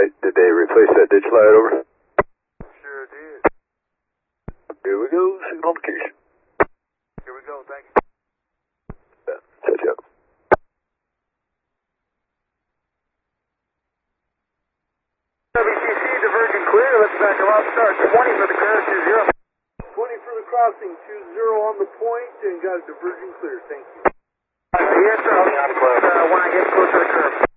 right. Did they replace that ditch light over? Sure did. Here we go, signal indication. Here we go, thank you. Yeah, set you up. WCC, diverging clear, let's back them up, start 20 for the curve, 20. 20 for the crossing, 20 on the point, and got a diverging clear, thank you. Yes, sir, when I get closer to the curve.